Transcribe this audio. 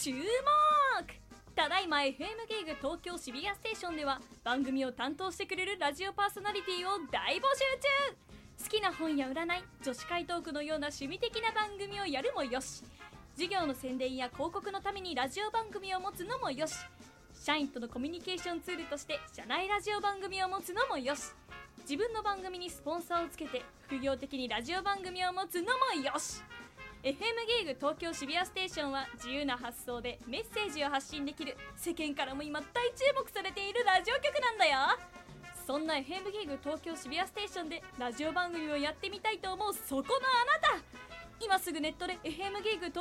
注目。ただいま FM ゲイグ東京渋谷ステーションでは番組を担当してくれるラジオパーソナリティを大募集中。好きな本や占い、女子会トークのような趣味的な番組をやるもよし、事業の宣伝や広告のためにラジオ番組を持つのもよし、社員とのコミュニケーションツールとして社内ラジオ番組を持つのもよし、自分の番組にスポンサーをつけて副業的にラジオ番組を持つのもよし。 FM ゲイグ東京渋谷ステーションは自由な発想でメッセージを発信できる、世間からも今大注目されているラジオ局なんだよ。そんな FM ゲイグ東京渋谷ステーションでラジオ番組をやってみたいと思うそこのあなた、今すぐネットで FM ゲイグ東